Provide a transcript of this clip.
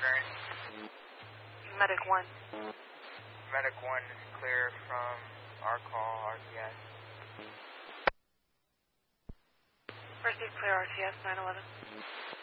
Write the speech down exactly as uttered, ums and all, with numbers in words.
current? Medic one. Medic one is clear from our call, R T S. Receive clear R T S, nine eleven.